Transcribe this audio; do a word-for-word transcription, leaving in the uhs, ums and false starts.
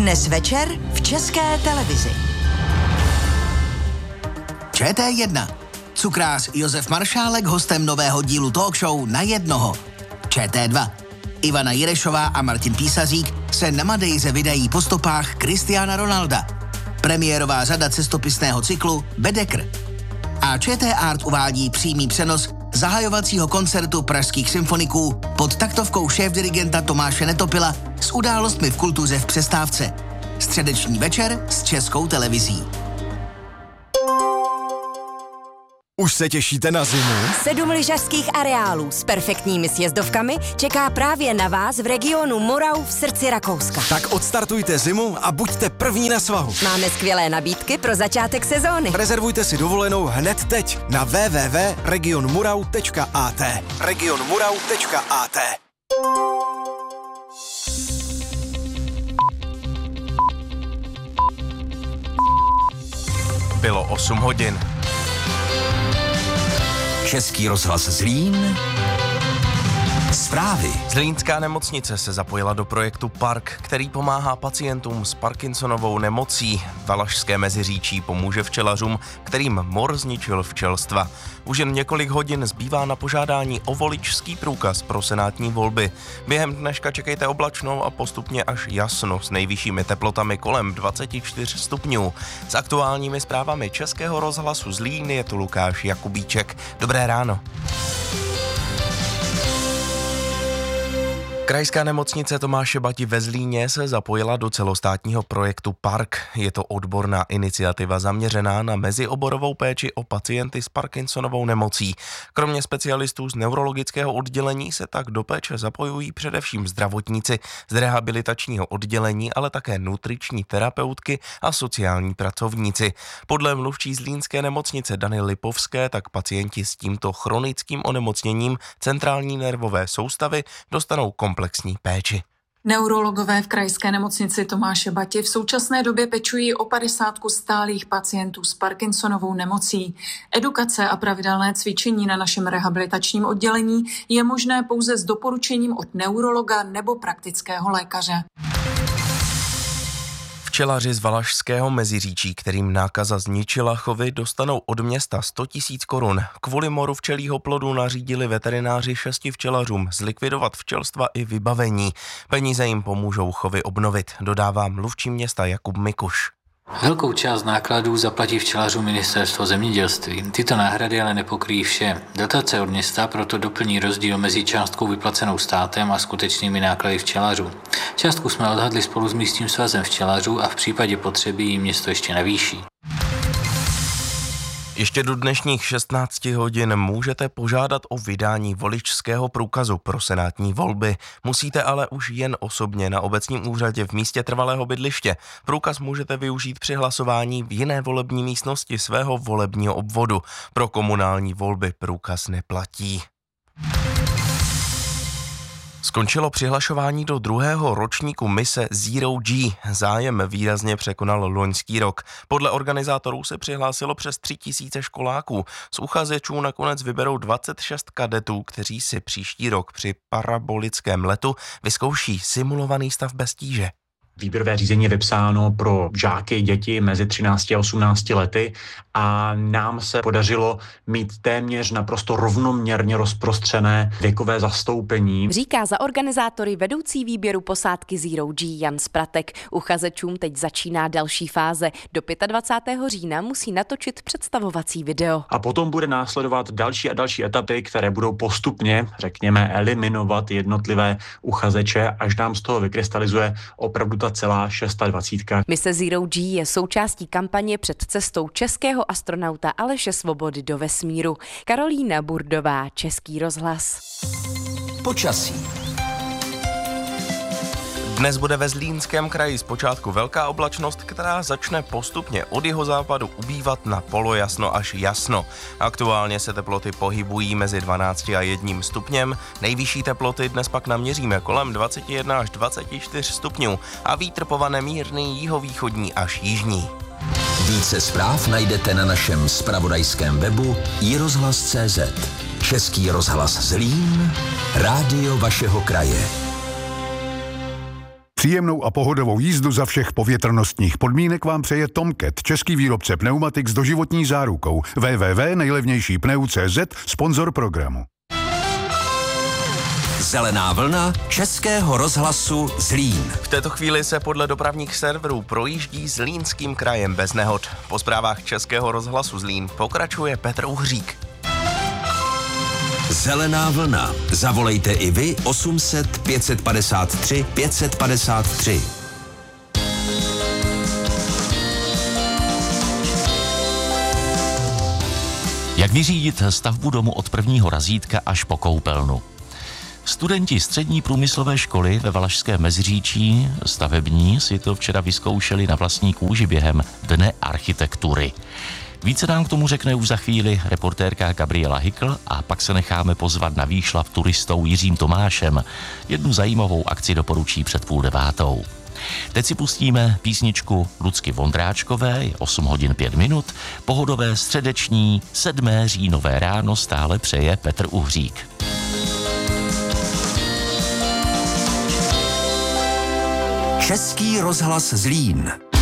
Dnes večer v České televizi. Č T jedna. Cukrář Josef Maršálek hostem nového dílu talk show Na jednoho. Č T dva. Ivana Jirešová a Martin Písařík se na Madejře vydají po stopách Cristiana Ronalda. Premiérová řada cestopisného cyklu Bedekr. A Č T Art uvádí přímý přenos zahajovacího koncertu pražských symfoniků pod taktovkou šéfdirigenta Tomáše Netopila s událostmi v kultuře v přestávce. Středeční večer s Českou televizí. Už se těšíte na zimu? Sedm lyžařských areálů s perfektními sjezdovkami čeká právě na vás v regionu Morau v srdci Rakouska. Tak odstartujte zimu a buďte první na svahu. Máme skvělé nabídky pro začátek sezóny. Rezervujte si dovolenou hned teď na w w w tečka region murau tečka a t. region murau tečka a t. Bylo osm hodin. Český rozhlas Zlín. Zprávy. Zlínská nemocnice se zapojila do projektu Park, který pomáhá pacientům s Parkinsonovou nemocí. Valašské Meziříčí pomůže včelařům, kterým mor zničil včelstva. Už jen několik hodin zbývá na požádání o voličský průkaz pro senátní volby. Během dneška čekejte oblačno a postupně až jasno s nejvyššími teplotami kolem dvacet čtyři stupňů. S aktuálními zprávami Českého rozhlasu Zlín je tu Lukáš Jakubíček. Dobré ráno. Krajská nemocnice Tomáše Bati ve Zlíně se zapojila do celostátního projektu Park. Je to odborná iniciativa zaměřená na mezioborovou péči o pacienty s Parkinsonovou nemocí. Kromě specialistů z neurologického oddělení se tak do péče zapojují především zdravotníci z rehabilitačního oddělení, ale také nutriční terapeutky a sociální pracovníci. Podle mluvčí zlínské nemocnice Dany Lipovské tak pacienti s tímto chronickým onemocněním centrální nervové soustavy dostanou komplexní péči. Neurologové v krajské nemocnici Tomáše Bati v současné době pečují o padesátku stálých pacientů s Parkinsonovou nemocí. Edukace a pravidelné cvičení na našem rehabilitačním oddělení je možné pouze s doporučením od neurologa nebo praktického lékaře. Včelaři z Valašského Meziříčí, kterým nákaza zničila chovy, dostanou od města sto tisíc korun. Kvůli moru včelího plodu nařídili veterináři šesti včelařům zlikvidovat včelstva i vybavení. Peníze jim pomůžou chovy obnovit, dodává mluvčí města Jakub Mikuš. Velkou část nákladů zaplatí včelařům ministerstvo zemědělství. Tyto náhrady ale nepokryjí vše. Dotace od města proto doplní rozdíl mezi částkou vyplacenou státem a skutečnými náklady včelařů. Částku jsme odhadli spolu s místním svazem včelařů a v případě potřeby ji město ještě navýší. Ještě do dnešních šestnácti hodin můžete požádat o vydání voličského průkazu pro senátní volby. Musíte ale už jen osobně na obecním úřadě v místě trvalého bydliště. Průkaz můžete využít při hlasování v jiné volební místnosti svého volebního obvodu. Pro komunální volby průkaz neplatí. Skončilo přihlašování do druhého ročníku mise Zero G. Zájem výrazně překonal loňský rok. Podle organizátorů se přihlásilo přes tři tisíce školáků. Z uchazečů nakonec vyberou dvacet šest kadetů, kteří si příští rok při parabolickém letu vyzkouší simulovaný stav bez tíže. Výběrové řízení je vypsáno pro žáky, děti mezi třinácti a osmnácti lety a nám se podařilo mít téměř naprosto rovnoměrně rozprostřené věkové zastoupení. Říká za organizátory vedoucí výběru posádky Zero G Jan Spratek. Uchazečům teď začíná další fáze. Do dvacátého pátého října musí natočit představovací video. A potom bude následovat další a další etapy, které budou postupně, řekněme, eliminovat jednotlivé uchazeče, až nám z toho vykrystalizuje opravdu ta celá dvacítka. Mise Zero G je součástí kampaně před cestou českého astronauta Aleše Svobody do vesmíru. Karolína Burdová, Český rozhlas. Počasí. Dnes bude ve Zlínském kraji zpočátku velká oblačnost, která začne postupně od jihozápadu ubývat na polojasno až jasno. Aktuálně se teploty pohybují mezi dvanácti a jedním stupněm, nejvyšší teploty dnes pak naměříme kolem dvacet jedna až dvacet čtyři stupňů a vítr povane mírný jihovýchodní až jižní. Více zpráv najdete na našem zpravodajském webu i rozhlas tečka cé zet. Český rozhlas Zlín, rádio vašeho kraje. Příjemnou a pohodovou jízdu za všech povětrnostních podmínek vám přeje Tomcat, český výrobce pneumatik s doživotní zárukou. w w w tečka nejlevnější pneu tečka cé zet, sponzor programu. Zelená vlna Českého rozhlasu Zlín. V této chvíli se podle dopravních serverů projíždí Zlínským krajem bez nehod. Po zprávách Českého rozhlasu Zlín pokračuje Petr Uhřík. Zelená vlna. Zavolejte i vy osm set pět padesát tři pět padesát tři. Jak vyřídit stavbu domu od prvního razítka až po koupelnu? Studenti střední průmyslové školy ve Valašském Meziříčí stavební si to včera vyzkoušeli na vlastní kůži během Dne architektury. Více nám k tomu řekne už za chvíli reportérka Gabriela Hykl a pak se necháme pozvat na výšlav turistou Jiřím Tomášem. Jednu zajímavou akci doporučí před půl devátou. Teď si pustíme písničku Lucky Vondráčkové, je osm hodin pět minut, pohodové středeční sedmé říjnové ráno stále přeje Petr Uhřík. Český rozhlas Zlín.